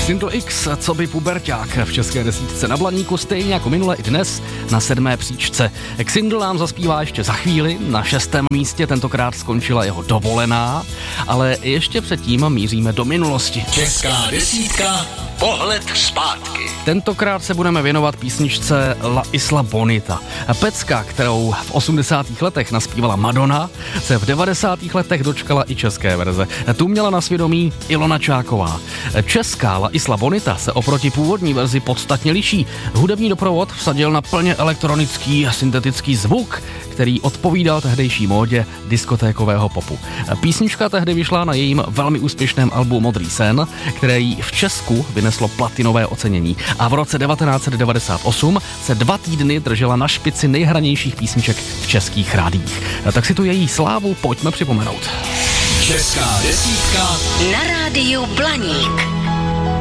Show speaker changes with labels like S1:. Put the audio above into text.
S1: Xindl X, co by puberťák v české desítce na Blaníku, stejně jako minule i dnes na 7. příčce. Xindl nám zaspívá ještě za chvíli, na 6. místě tentokrát skončila jeho dovolená, ale ještě předtím míříme do minulosti.
S2: Česká desítka, pohled zpátky.
S1: Tentokrát se budeme věnovat písničce La Isla Bonita. Pecka, kterou v 80. letech naspívala Madonna, se v 90. letech dočkala i české verze. Tu měla na svědomí Ilona Čáková. Česká La Isla Bonita se oproti původní verzi podstatně liší. Hudební doprovod vsadil na plně elektronický a syntetický zvuk, který odpovídal tehdejší módě diskotékového popu. Písnička tehdy vyšla na jejím velmi úspěšném albu Modrý sen, které jí v Česku vyneslo platinové ocenění. A v roce 1998 se 2 týdny držela na špici nejhranějších písniček v českých rádiích. Tak si tu její slávu pojďme připomenout.
S2: Česká desítka
S3: na rádiu Blaník.